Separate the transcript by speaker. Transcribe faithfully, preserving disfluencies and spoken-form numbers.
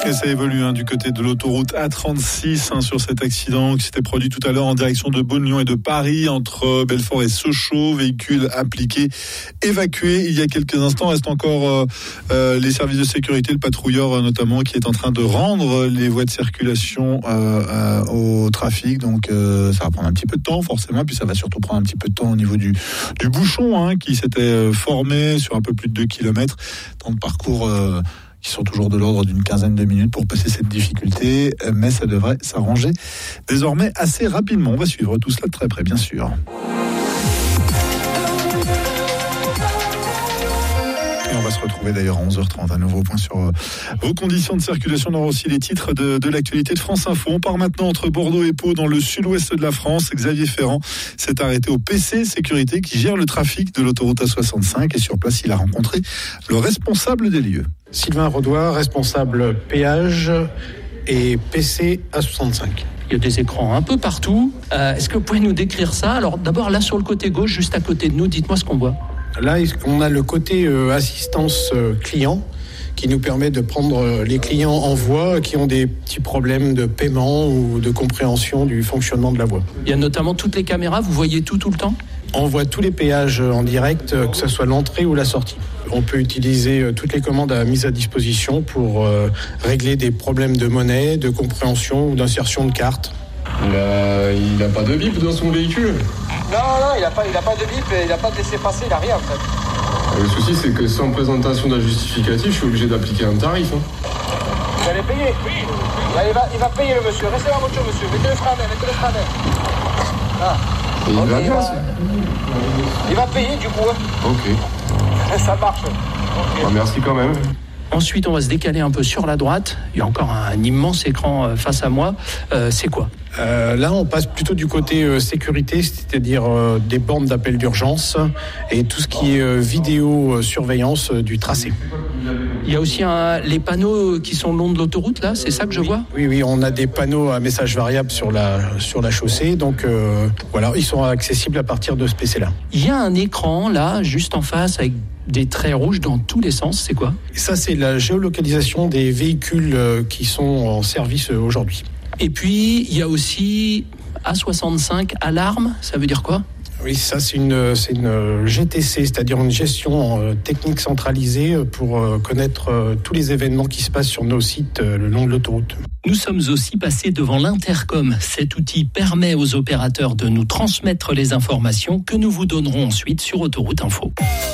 Speaker 1: Et ça évolue hein, du côté de l'autoroute A trente-six hein, sur cet accident qui s'était produit tout à l'heure en direction de Beaune-Lyon et de Paris entre Belfort et Sochaux. Véhicule impliqué, évacué il y a quelques instants. Reste encore euh, euh, les services de sécurité, le patrouilleur euh, notamment qui est en train de rendre les voies de circulation euh, euh, au trafic. Donc euh, ça va prendre un petit peu de temps forcément. Puis ça va surtout prendre un petit peu de temps au niveau du, du bouchon hein, qui s'était formé sur un peu plus de deux kilomètres. Temps de parcours... Euh, qui sont toujours de l'ordre d'une quinzaine de minutes pour passer cette difficulté, mais ça devrait s'arranger désormais assez rapidement. On va suivre tout cela de très près, bien sûr. Et on va se retrouver d'ailleurs à onze heures trente, un nouveau point sur euh, vos conditions de circulation. On aura aussi les titres de, de l'actualité de France Info. On part maintenant entre Bordeaux et Pau dans le sud-ouest de la France. Xavier Ferrand s'est arrêté au P C Sécurité qui gère le trafic de l'autoroute A soixante-cinq et sur place il a rencontré le responsable des lieux.
Speaker 2: Sylvain Rodois, responsable péage et P C A soixante-cinq.
Speaker 3: Il y a des écrans un peu partout. Euh, est-ce que vous pouvez nous décrire ça ? Alors d'abord là sur le côté gauche, juste à côté de nous, dites-moi ce qu'on voit.
Speaker 2: Là, on a le côté euh, assistance euh, client qui nous permet de prendre les clients en voie qui ont des petits problèmes de paiement ou de compréhension du fonctionnement de la voie.
Speaker 3: Il y a notamment toutes les caméras, vous voyez tout tout le temps ?
Speaker 2: On voit tous les péages en direct, que ce soit l'entrée ou la sortie. On peut utiliser toutes les commandes à mise à disposition pour euh, régler des problèmes de monnaie, de compréhension ou d'insertion de cartes.
Speaker 4: Il a, il a pas de bip dans son véhicule ?
Speaker 5: Non, non, il n'a pas, il a pas de bip, il n'a pas de laisser-passer, il n'a rien en fait.
Speaker 4: Le souci, c'est que sans présentation d'un justificatif, je suis obligé d'appliquer un tarif. Hein.
Speaker 5: Vous allez payer ? Oui. Là, il va, il va payer le monsieur. Restez dans votre voiture, monsieur. Mettez le frein, mettez le frein. Ah.
Speaker 4: Et il
Speaker 5: okay,
Speaker 4: va bien,
Speaker 5: il, va...
Speaker 4: ça.
Speaker 5: il va payer du coup. Hein.
Speaker 4: Ok.
Speaker 5: Ça marche. Okay.
Speaker 4: Bah, merci quand même.
Speaker 3: Ensuite, on va se décaler un peu sur la droite. Il y a encore un immense écran face à moi. Euh, c'est quoi ?
Speaker 2: Euh, là, on passe plutôt du côté euh, sécurité, c'est-à-dire euh, des bornes d'appel d'urgence et tout ce qui est euh, vidéo euh, surveillance euh, du tracé.
Speaker 3: Il y a aussi un, les panneaux qui sont le long de l'autoroute, là, c'est ça que je
Speaker 2: oui,
Speaker 3: vois ?
Speaker 2: Oui, oui, on a des panneaux à message variable sur la, sur la chaussée, donc euh, voilà, ils sont accessibles à partir de ce P C-là.
Speaker 3: Il y a un écran, là, juste en face, avec des traits rouges dans tous les sens, c'est quoi ?
Speaker 2: Ça, c'est la géolocalisation des véhicules euh, qui sont en service euh, aujourd'hui.
Speaker 3: Et puis, il y a aussi A soixante-cinq, alarme, ça veut dire quoi ?
Speaker 2: Oui, ça c'est une, c'est une G T C, c'est-à-dire une gestion euh, technique centralisée pour euh, connaître euh, tous les événements qui se passent sur nos sites euh, le long de l'autoroute.
Speaker 3: Nous sommes aussi passés devant l'intercom. Cet outil permet aux opérateurs de nous transmettre les informations que nous vous donnerons ensuite sur Autoroute Info.